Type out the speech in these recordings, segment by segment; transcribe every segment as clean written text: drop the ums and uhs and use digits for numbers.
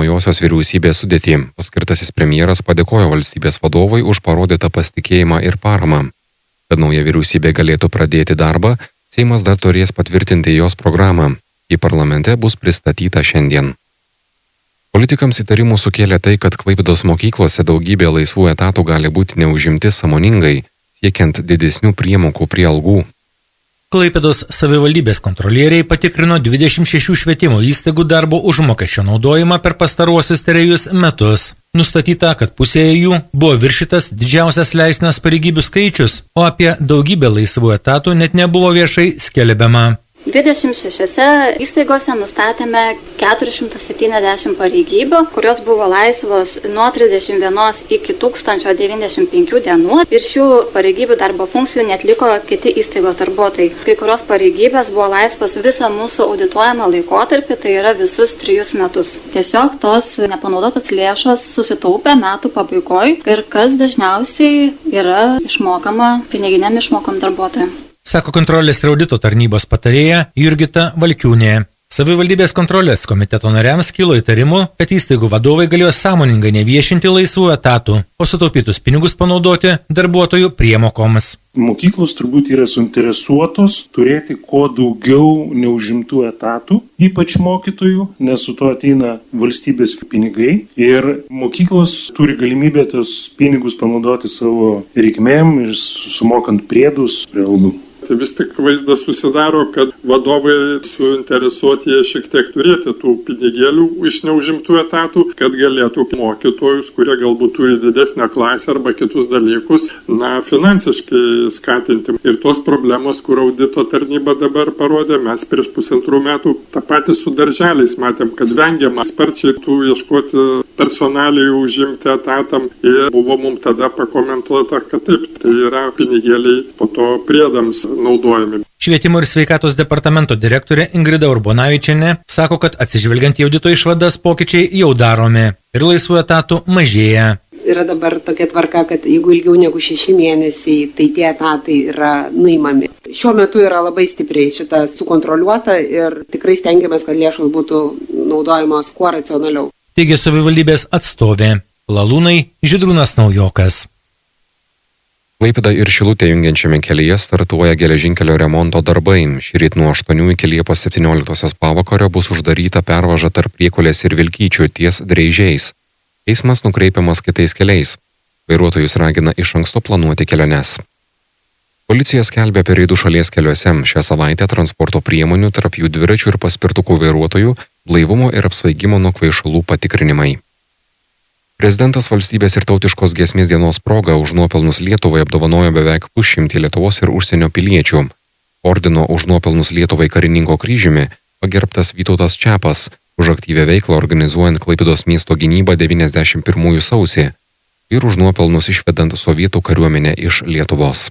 naujosios vyriausybės sudėtį. Paskirtasis premjeras padėkojo valstybės vadovui už parodytą pasitikėjimą ir paramą. Kad nauja vyriausybė galėtų pradėti darbą, Seimas dar turės patvirtinti jos programą. Į parlamente bus pristatyta šiandien. Politikams įtarimų sukėlė tai, kad Klaipėdos mokyklose daugybė laisvų etatų gali būti neužimti sąmoningai, siekiant didesnių priemokų prie algų. Klaipėdos savivaldybės kontrolieriai patikrino 26 švietimo įstaigų darbo užmokesčio naudojimą per pastaruosius 3 metus. Nustatyta, kad pusėje jų buvo viršytas didžiausias leistinas pareigybių skaičius, o apie daugybę laisvų etatų net nebuvo viešai skelbiama. 26 įstaigose nustatėme 470 pareigybių, kurios buvo laisvos nuo 31 iki 1095 dienų ir šių pareigybių darbo funkcijų netliko kiti įstaigos darbuotojai. Kai kurios pareigybės buvo laisvos visą mūsų audituojamą laikotarpį, tai yra visus 3 metus. Tiesiog tos nepanaudotos lėšos susitaupė metų pabaigoj ir kas dažniausiai yra išmokama piniginiam išmokom darbuotojams. Sako kontrolės ir audito tarnybos patarėja Jurgita Valkiūnė. Savivaldybės kontrolės komiteto nariams kilo įtarimų, kad įstaigų vadovai galėjo sąmoningai neviešinti laisvų etatų, o sutaupytus pinigus panaudoti darbuotojų priemokoms. Mokyklos turbūt yra suinteresuotos turėti kuo daugiau neužimtų etatų, ypač mokytojų, nes su to ateina valstybės pinigai ir mokyklos turi galimybę tas pinigus panaudoti savo reikmėm ir sumokant priedus prie algų. Tai vis tik vaizdas susidaro, kad vadovai suinteresuoti šiek tiek turėti tų pinigėlių iš neužimtų etatų, kad galėtų mokytojus, kurie galbūt turi didesnę klasę arba kitus dalykus, finansiškai skatinti. Ir tos problemos, kur audito tarnyba dabar parodė, mes prieš 1,5 metų tą patį su darželiais matėm, kad vengiama sparčiai tų ieškoti personalijų užimti etatam ir buvo mums tada pakomentuota, kad taip, tai yra pinigėliai po to priedams naudojami. Švietimo ir sveikatos departamento direktorė Ingrida Urbonavičienė sako, kad atsižvelgiant į audito išvadas pokyčiai jau daromi ir laisvų etatų mažėja. Yra dabar tokia tvarka, kad jeigu ilgiau negu 6 mėnesiai, tai tie etatai yra nuimami. Šiuo metu yra labai stipriai šita sukontroliuota ir tikrai stengiamės, kad lėšos būtų naudojamos kuo racionaliau. Teigia savivaldybės atstovė. Lalūnai, Žydrūnas Naujokas. Klaipėdą ir Šilutę jungiančiame kelyje startuoja geležinkelio remonto darbai. Šįryt nuo 8 iki Liepos 17 pavakario bus uždaryta pervaža tarp Priekulės ir Vilkyčių ties Dreižiais. Eismas nukreipiamas kitais keliais. Vairuotojus ragina iš anksto planuoti keliones. Policija skelbia apie reidų šalies keliuose. Šią savaitę transporto priemonių, tarp jų dviračių ir paspirtukų vairuotojų, blaivumo ir apsvaigimo nuo kvaišalų patikrinimai. Prezidentas valstybės ir tautiškos giesmės dienos proga už nuopelnus Lietuvai apdovanojo beveik 100 Lietuvos ir užsienio piliečių. Ordino už nuopelnus Lietuvai karininko kryžiumi pagerbtas Vytautas Čepas už aktyvią veiklą organizuojant Klaipėdos miesto gynybą 91 sausį ir už nuopelnus išvedant sovietų kariuomenę iš Lietuvos.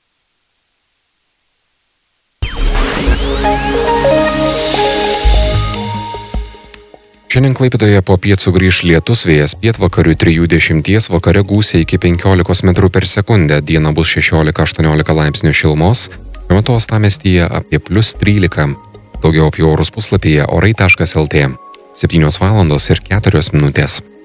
Šiandien Klaipėdoje po pietų sugrįš lietus, vėjas pietvakarių 3-10, vakare gūsiai iki 15 metrų per sekundę, diena bus 16-18 laipsnių šilumos, šiuo metu uostamiestyje apie +13. Daugiau apie orus puslapyje orai.lt. 7:04.